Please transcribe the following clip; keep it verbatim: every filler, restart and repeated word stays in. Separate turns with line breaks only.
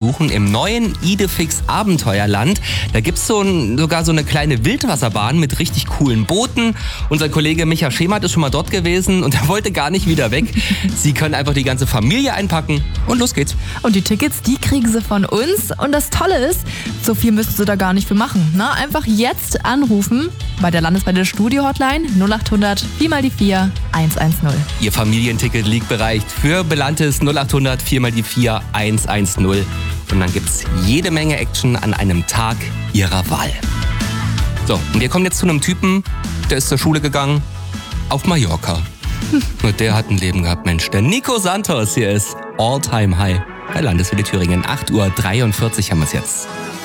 besuchen im neuen Idefix Abenteuerland. Da gibt's so ein, sogar so eine kleine Wildwasserbahn mit richtig coolen Booten. Unser Kollege Micha Schemert ist schon mal dort gewesen und er wollte gar nicht wieder weg. Sie können einfach die ganze Familie einpacken und los geht's.
Und die Tickets, die kriegen Sie von uns. Und das Tolle ist, so viel müssen Sie da gar nicht für machen. Na, einfach jetzt anrufen bei der Landeswelle Studio Hotline null acht hundert vier mal die vier eins eins null.
Ihr Familienticket liegt bereit für Belantes null acht hundert vier mal die vier eins eins null. Und dann gibt's jede Menge Action an einem Tag Ihrer Wahl. So, und wir kommen jetzt zu einem Typen, der ist zur Schule gegangen auf Mallorca. Und der hat ein Leben gehabt, Mensch. Der Nico Santos hier ist All Time High bei Landeswelle Thüringen. acht Uhr dreiundvierzig haben wir es jetzt.